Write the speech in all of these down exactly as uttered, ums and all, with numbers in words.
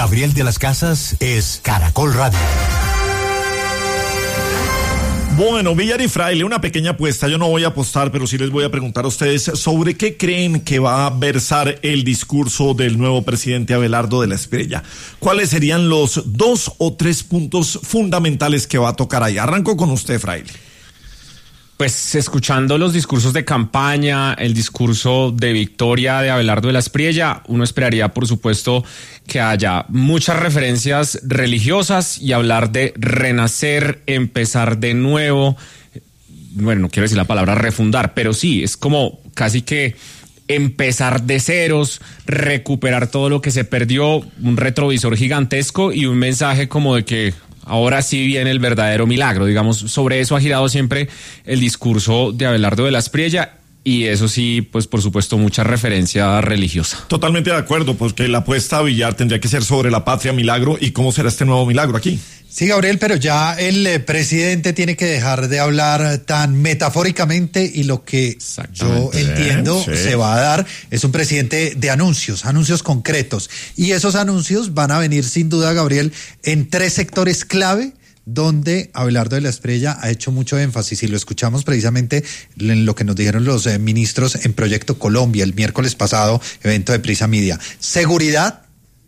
Gabriel de las Casas es Caracol Radio. Bueno, Villar y Fraile, una pequeña apuesta. Yo no voy a apostar, pero sí les voy a preguntar a ustedes sobre qué creen que va a versar el discurso del nuevo presidente Abelardo de la Espriella. ¿Cuáles serían los dos o tres puntos fundamentales que va a tocar ahí? Arranco con usted, Fraile. Pues escuchando los discursos de campaña, el discurso de victoria de Abelardo de la Espriella, uno esperaría, por supuesto, que haya muchas referencias religiosas y hablar de renacer, empezar de nuevo. Bueno, no quiero decir la palabra refundar, pero sí, es como casi que empezar de ceros, recuperar todo lo que se perdió, un retrovisor gigantesco y un mensaje como de que ahora sí viene el verdadero milagro, digamos. Sobre eso ha girado siempre el discurso de Abelardo de la Espriella y eso sí, pues por supuesto mucha referencia religiosa. Totalmente de acuerdo, porque la apuesta a Villar tendría que ser sobre la patria milagro y cómo será este nuevo milagro aquí. Sí, Gabriel, pero ya el eh, presidente tiene que dejar de hablar tan metafóricamente y lo que yo entiendo sí. se va a dar es un presidente de anuncios, anuncios concretos. Y esos anuncios van a venir sin duda, Gabriel, en tres sectores clave donde Abelardo de la Espriella ha hecho mucho énfasis y lo escuchamos precisamente en lo que nos dijeron los eh, ministros en Proyecto Colombia el miércoles pasado, evento de Prisa Media. Seguridad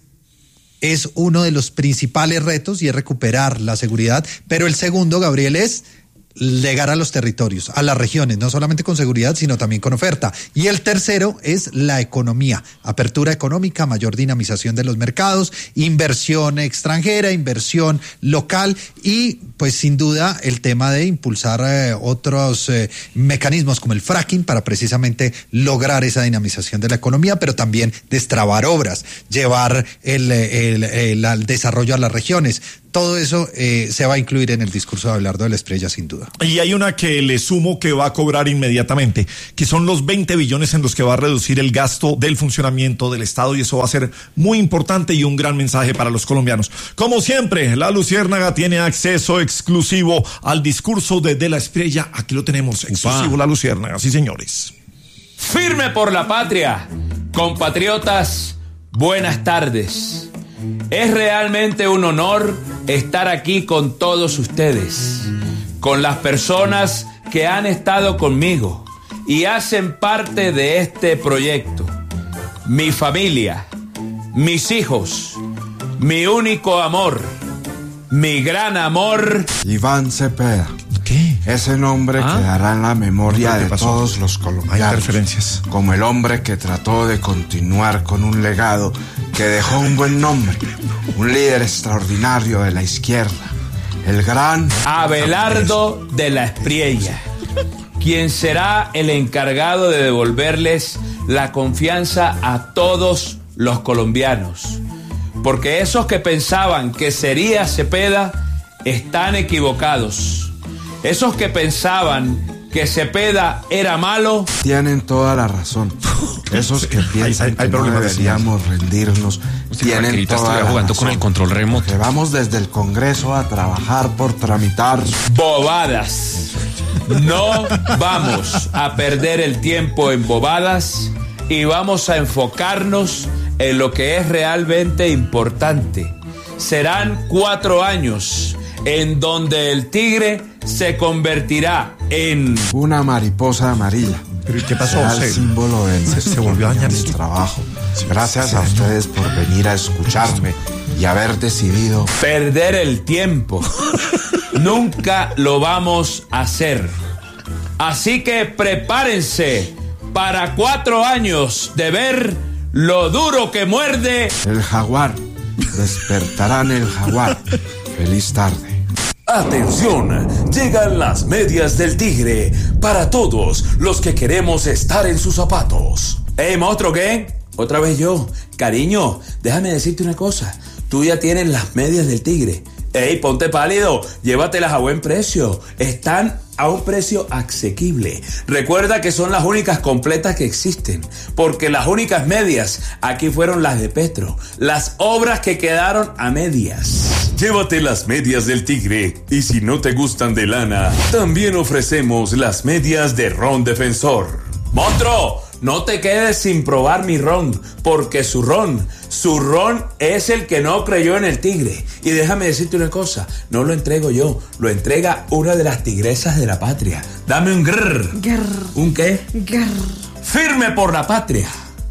es uno de los principales retos y es recuperar la seguridad, pero el segundo, Gabriel, es llegar a los territorios, a las regiones, no solamente con seguridad, sino también con oferta. Y el tercero es la economía, apertura económica, mayor dinamización de los mercados, inversión extranjera, inversión local y pues sin duda el tema de impulsar eh, otros eh, mecanismos como el fracking para precisamente lograr esa dinamización de la economía, pero también destrabar obras, llevar el, el, el, el desarrollo a las regiones. Todo eso eh, se va a incluir en el discurso de Abelardo de la Espriella, sin duda. Y hay una que le sumo que va a cobrar inmediatamente, que son los veinte billones en los que va a reducir el gasto del funcionamiento del Estado, y eso va a ser muy importante y un gran mensaje para los colombianos. Como siempre, la Luciérnaga tiene acceso exclusivo al discurso de De la Espriella. Aquí lo tenemos, exclusivo. Upa. La Luciérnaga, sí señores. Firme por la patria, compatriotas, buenas tardes. Es realmente un honor estar aquí con todos ustedes, con las personas que han estado conmigo y hacen parte de este proyecto. Mi familia, mis hijos, mi único amor, mi gran amor. Iván Cepeda. ¿Qué? Ese nombre ¿Ah? quedará en la memoria de todos los colombianos. Hay interferencias. Como el hombre que trató de continuar con un legado que dejó un buen nombre, un líder extraordinario de la izquierda, el gran Abelardo de la Espriella, quien será el encargado de devolverles la confianza a todos los colombianos. Porque esos que pensaban que sería Cepeda están equivocados. Esos que pensaban que Cepeda era malo tienen toda la razón. Esos que piensan hay, hay, hay que no deberíamos rendirnos tienen toda la jugando razón. Con el control remoto. Que vamos desde el Congreso a trabajar por tramitar bobadas. No vamos a perder el tiempo en bobadas y vamos a enfocarnos en lo que es realmente importante. Serán cuatro años en donde el tigre se convertirá en una mariposa amarilla. ¿Pero qué pasó? Será el símbolo del se, se volvió a dañar el trabajo. Gracias sí, a ustedes por venir a escucharme y haber decidido perder el tiempo. Nunca lo vamos a hacer. Así que prepárense para cuatro años de ver lo duro que muerde el jaguar. Despertarán el jaguar. Feliz tarde. Atención, llegan las medias del tigre para todos los que queremos estar en sus zapatos. Hey, monstruo, ¿qué? Otra vez yo. Cariño, déjame decirte una cosa. Tú ya tienes las medias del tigre. Hey, ponte pálido, llévatelas a buen precio. Están a un precio asequible. Recuerda que son las únicas completas que existen, porque las únicas medias aquí fueron las de Petro, las obras que quedaron a medias. Llévate las medias del tigre, y si no te gustan de lana, también ofrecemos las medias de Ron Defensor. ¡Monstruo! no te quedes sin probar mi ron, porque su ron, su ron es el que no creyó en el tigre. Y déjame decirte una cosa, no lo entrego yo, lo entrega una de las tigresas de la patria. Dame un grrr. Grrr. ¿Un qué? Grrr. Firme por la patria.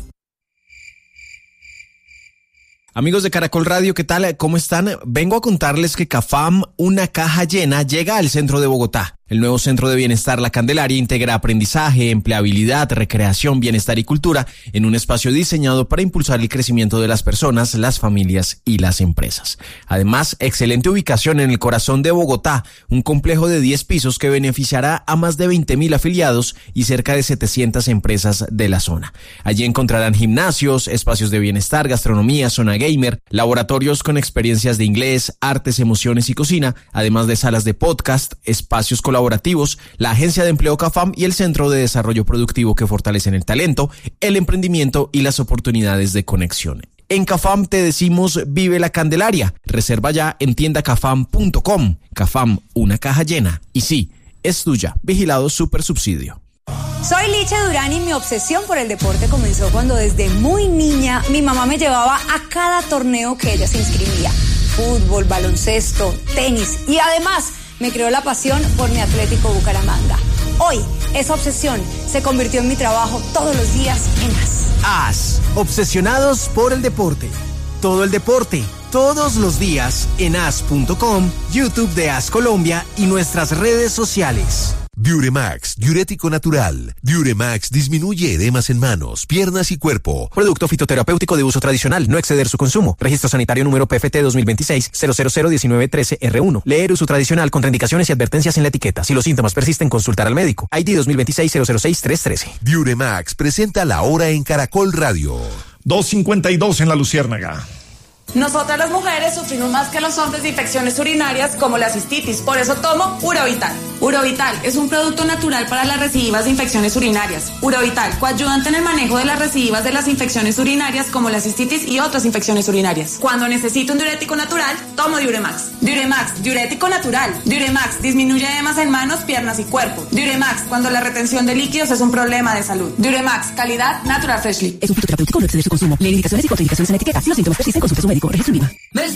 Amigos de Caracol Radio, ¿qué tal? ¿Cómo están? Vengo a contarles que CAFAM, una caja llena, llega al centro de Bogotá. El nuevo Centro de Bienestar La Candelaria integra aprendizaje, empleabilidad, recreación, bienestar y cultura en un espacio diseñado para impulsar el crecimiento de las personas, las familias y las empresas. Además, excelente ubicación en el corazón de Bogotá, un complejo de diez pisos que beneficiará a más de veinte mil afiliados y cerca de setecientas empresas de la zona. Allí encontrarán gimnasios, espacios de bienestar, gastronomía, zona gamer, laboratorios con experiencias de inglés, artes, emociones y cocina, además de salas de podcast, espacios colaborativos, la Agencia de Empleo CAFAM y el Centro de Desarrollo Productivo que fortalecen el talento, el emprendimiento y las oportunidades de conexión. En CAFAM te decimos vive la Candelaria. Reserva ya en tienda cafam punto com. CAFAM, una caja llena. Y sí, es tuya. Vigilado Super Subsidio. Soy Licha Durán y mi obsesión por el deporte comenzó cuando desde muy niña mi mamá me llevaba a cada torneo que ella se inscribía. Fútbol, baloncesto, tenis y además me creó la pasión por mi Atlético Bucaramanga. Hoy, esa obsesión se convirtió en mi trabajo todos los días en A S. A S, obsesionados por el deporte. Todo el deporte, todos los días en A S punto com, YouTube de A S Colombia y nuestras redes sociales. Diuremax, diurético natural. Diuremax disminuye edemas en manos, piernas y cuerpo. Producto fitoterapéutico de uso tradicional, no exceder su consumo. Registro sanitario número P F T dos mil veintiséis cero cero cero diecinueve trece R uno. Leer uso tradicional, contraindicaciones y advertencias en la etiqueta. Si los síntomas persisten, consultar al médico. I D dos mil veintiséis cero cero seis tres trece. Diuremax presenta la hora en Caracol Radio. dos cincuenta y dos en la Luciérnaga. Nosotras las mujeres sufrimos más que los hombres de infecciones urinarias como la cistitis, por eso tomo Urovital. Urovital es un producto natural para las recidivas de infecciones urinarias. Urovital, coayudante en el manejo de las recidivas de las infecciones urinarias como la cistitis y otras infecciones urinarias. Cuando necesito un diurético natural, tomo Diuremax. Diuremax, diurético natural. Diuremax, disminuye edemas en manos, piernas y cuerpo. Diuremax, cuando la retención de líquidos es un problema de salud. Diuremax, calidad Natural Freshly. Es un fitoterapéutico, no exceder su consumo. Lee indicaciones y contraindicaciones en la etiqueta. Si los síntomas persisten, consulte a su médico. Registro en Viva.